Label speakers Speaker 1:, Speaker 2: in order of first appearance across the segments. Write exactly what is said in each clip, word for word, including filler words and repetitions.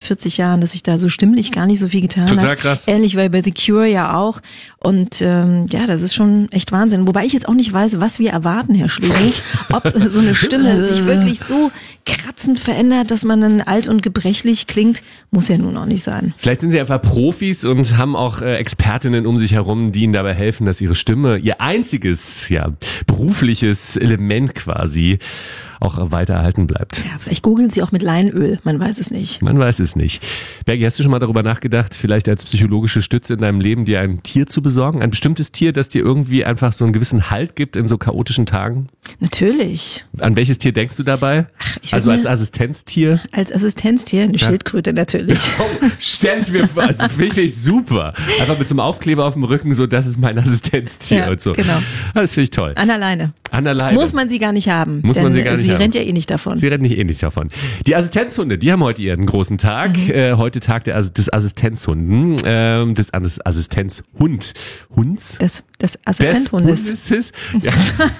Speaker 1: vierzig Jahren, dass sich da so stimmlich gar nicht so viel getan
Speaker 2: Total
Speaker 1: hat.
Speaker 2: krass.
Speaker 1: Ähnlich wie bei The Cure ja auch. Und ähm, ja, das ist schon echt Wahnsinn. Wobei ich jetzt auch nicht weiß, was wir erwarten, Herr Schlegel. Ob so eine Stimme sich wirklich so kratzend verändert, dass man dann alt und gebrechlich klingt, muss ja nun auch nicht sein.
Speaker 2: Vielleicht sind sie einfach Profis und haben auch äh, Expertinnen um sich herum, die ihnen dabei helfen, dass ihre Stimme, ihr einziges, ja, berufliches Element quasi, auch weiter erhalten bleibt.
Speaker 1: Ja, vielleicht googeln sie auch mit Leinöl, man weiß es nicht.
Speaker 2: Man weiß es nicht. Bergi, hast du schon mal darüber nachgedacht, vielleicht als psychologische Stütze in deinem Leben dir ein Tier zu besorgen? Ein bestimmtes Tier, das dir irgendwie einfach so einen gewissen Halt gibt in so chaotischen Tagen?
Speaker 1: Natürlich.
Speaker 2: An welches Tier denkst du dabei?
Speaker 1: Ach, ich
Speaker 2: also als
Speaker 1: mir-
Speaker 2: Assistenztier?
Speaker 1: Als Assistenztier eine Schildkröte natürlich.
Speaker 2: Oh, stell ich mir vor, also finde ich super. Einfach mit so einem Aufkleber auf dem Rücken, so, das ist mein Assistenztier
Speaker 1: Ja,
Speaker 2: und so.
Speaker 1: genau.
Speaker 2: Ah, das finde ich toll.
Speaker 1: An alleine.
Speaker 2: An der Leine.
Speaker 1: Muss man sie gar nicht haben.
Speaker 2: Muss
Speaker 1: denn
Speaker 2: man sie gar nicht
Speaker 1: sie
Speaker 2: haben.
Speaker 1: rennt ja eh nicht davon.
Speaker 2: Sie rennen nicht ähnlich davon. Die Assistenzhunde, die haben heute ihren großen Tag.
Speaker 1: Mhm.
Speaker 2: Äh, heute Tag der, As- des Assistenzhunden. Ähm, des As- Assistenzhund. Hunds?
Speaker 1: Des, des
Speaker 2: Des
Speaker 1: Assistenzhundes.
Speaker 2: Hundes? Ja.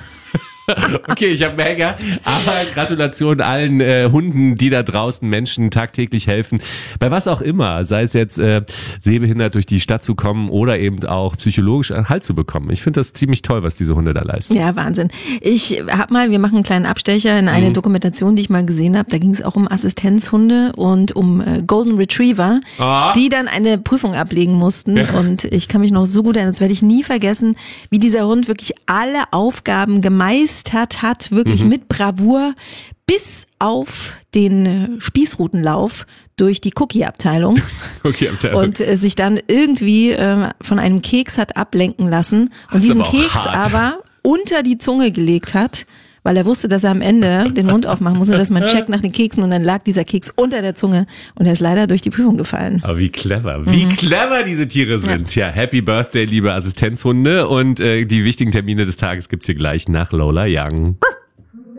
Speaker 2: Okay, ich habe einen Hänger, aber Gratulation allen äh, Hunden, die da draußen Menschen tagtäglich helfen. Bei was auch immer, sei es jetzt äh, sehbehindert durch die Stadt zu kommen oder eben auch psychologisch einen Halt zu bekommen. Ich finde das ziemlich toll, was diese Hunde da leisten.
Speaker 1: Ja, Wahnsinn. Ich hab mal, wir machen einen kleinen Abstecher in eine
Speaker 2: Mhm.
Speaker 1: Dokumentation, die ich mal gesehen habe. Da ging es auch um Assistenzhunde und um äh, Golden Retriever,
Speaker 2: Ah.
Speaker 1: die dann eine Prüfung ablegen mussten.
Speaker 2: Ja.
Speaker 1: Und ich kann mich noch so gut erinnern, das werde ich nie vergessen, wie dieser Hund wirklich alle Aufgaben gemeistert hat, wirklich
Speaker 2: Mhm.
Speaker 1: mit Bravour, bis auf den äh, Spießrutenlauf durch die Cookie-Abteilung.
Speaker 2: Okay, Abteilung.
Speaker 1: Und äh, sich dann irgendwie äh, von einem Keks hat ablenken lassen und
Speaker 2: Das ist
Speaker 1: diesen
Speaker 2: aber auch
Speaker 1: Keks
Speaker 2: hart.
Speaker 1: aber unter die Zunge gelegt hat, weil er wusste, dass er am Ende den Mund aufmachen musste, dass man checkt nach den Keksen und dann lag dieser Keks unter der Zunge und er ist leider durch die Prüfung gefallen.
Speaker 2: Aber wie clever, wie
Speaker 1: Mhm.
Speaker 2: clever diese Tiere sind. Ja, Happy Birthday, liebe Assistenzhunde. Und äh, die wichtigen Termine des Tages gibt's hier gleich nach Lola Young.